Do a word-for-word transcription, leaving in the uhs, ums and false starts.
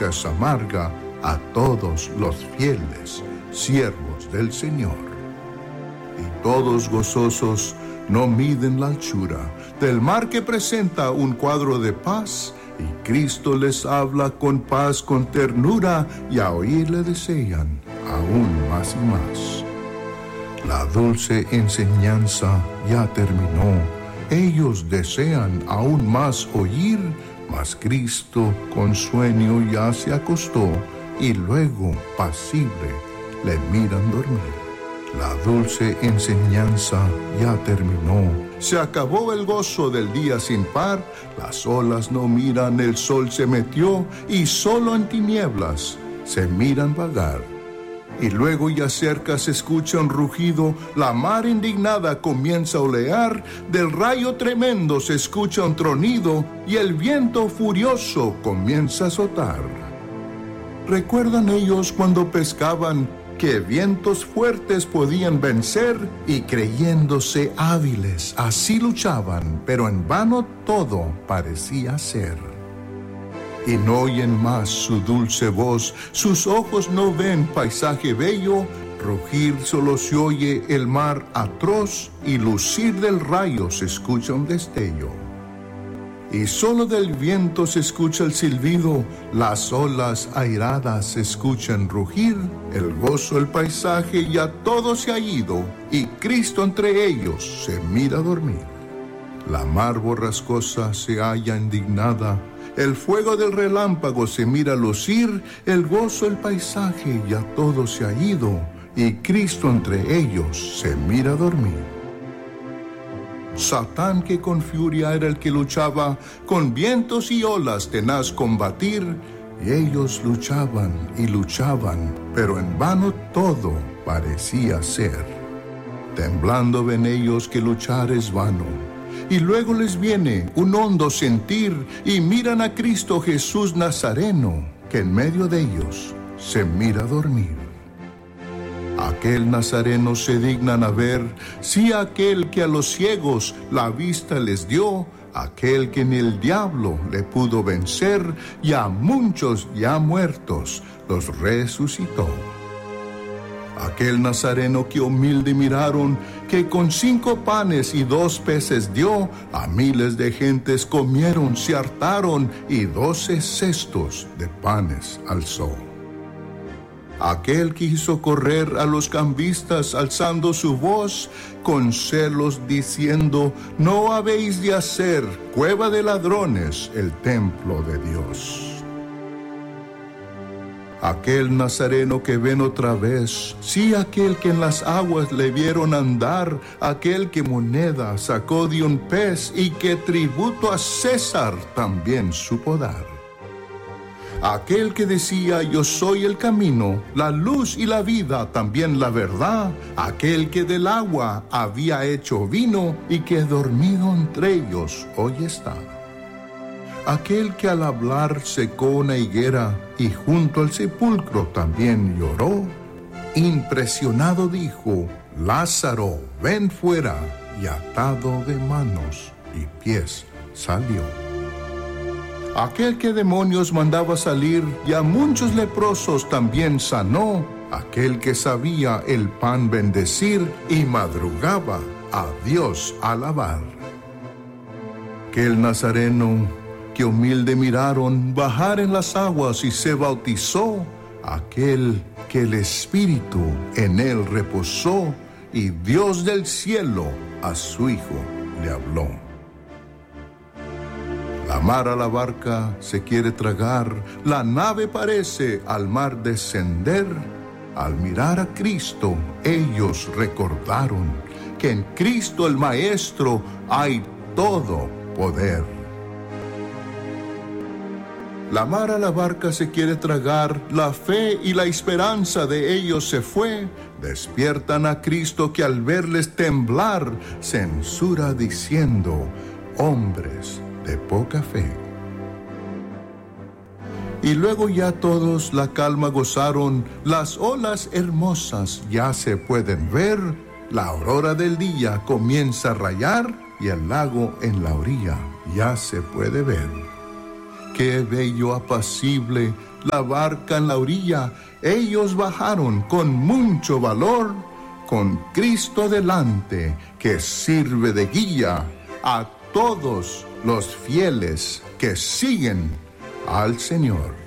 es amarga a todos los fieles siervos del Señor. Y todos gozosos no miden la anchura del mar que presenta un cuadro de paz, y Cristo les habla con paz, con ternura, y a oírle desean aún más y más. La dulce enseñanza ya terminó, ellos desean aún más oír, mas Cristo con sueño ya se acostó, y luego, pasible, le miran dormir. La dulce enseñanza ya terminó, se acabó el gozo del día sin par, las olas no miran, el sol se metió, y solo en tinieblas se miran vagar. Y luego ya cerca se escucha un rugido, la mar indignada comienza a olear, del rayo tremendo se escucha un tronido, y el viento furioso comienza a azotar. ¿Recuerdan ellos cuando pescaban que vientos fuertes podían vencer, y creyéndose hábiles así luchaban, pero en vano todo parecía ser? Y no oyen más su dulce voz, sus ojos no ven paisaje bello, rugir solo se oye el mar atroz, y lucir del rayo se escucha un destello. Y solo del viento se escucha el silbido, las olas airadas se escuchan rugir, el gozo, el paisaje ya todo se ha ido, y Cristo entre ellos se mira dormir. La mar borrascosa se halla indignada, el fuego del relámpago se mira lucir, el gozo, el paisaje ya todo se ha ido, y Cristo entre ellos se mira dormir. Satán, que con furia era el que luchaba, con vientos y olas tenaz combatir, y ellos luchaban y luchaban, pero en vano todo parecía ser. Temblando ven ellos que luchar es vano, y luego les viene un hondo sentir, y miran a Cristo Jesús Nazareno, que en medio de ellos se mira dormir. Aquel Nazareno se dignan a ver, sí, aquel que a los ciegos la vista les dio, aquel que ni el diablo le pudo vencer, y a muchos ya muertos los resucitó. Aquel Nazareno que humilde miraron, que con cinco panes y dos peces dio, a miles de gentes comieron, se hartaron, y doce cestos de panes alzó. Aquel que hizo correr a los cambistas alzando su voz, con celos diciendo, no habéis de hacer cueva de ladrones el templo de Dios. Aquel Nazareno que ven otra vez, sí, aquel que en las aguas le vieron andar, aquel que moneda sacó de un pez y que tributo a César también supo dar. Aquel que decía, yo soy el camino, la luz y la vida, también la verdad. Aquel que del agua había hecho vino y que dormido entre ellos hoy está. Aquel que al hablar secó una higuera y junto al sepulcro también lloró. Impresionado dijo, Lázaro, ven fuera, y atado de manos y pies salió. Aquel que demonios mandaba salir y a muchos leprosos también sanó, aquel que sabía el pan bendecir y madrugaba a Dios alabar. Aquel Nazareno que humilde miraron bajar en las aguas y se bautizó, aquel que el Espíritu en él reposó y Dios del cielo a su Hijo le habló. La mar a la barca se quiere tragar, la nave parece al mar descender. Al mirar a Cristo, ellos recordaron que en Cristo el Maestro hay todo poder. La mar a la barca se quiere tragar, la fe y la esperanza de ellos se fue. Despiertan a Cristo que al verles temblar, censura diciendo, hombres de poca fe. Y luego ya todos la calma gozaron, las olas hermosas ya se pueden ver, la aurora del día comienza a rayar y el lago en la orilla ya se puede ver. Qué bello, apacible, la barca en la orilla, ellos bajaron con mucho valor, con Cristo delante, que sirve de guía a todos los fieles que siguen al Señor.